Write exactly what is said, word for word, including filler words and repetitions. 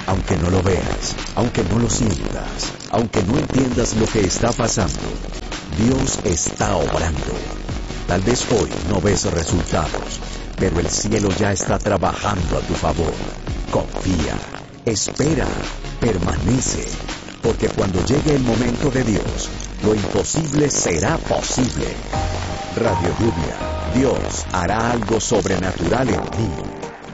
Aunque no lo veas, aunque no lo sientas, aunque no entiendas lo que está pasando, Dios está obrando. Tal vez hoy no ves resultados, pero el cielo ya está trabajando a tu favor. Confía, espera, permanece, porque cuando llegue el momento de Dios, lo imposible será posible. Radio Lluvia, Dios hará algo sobrenatural en ti.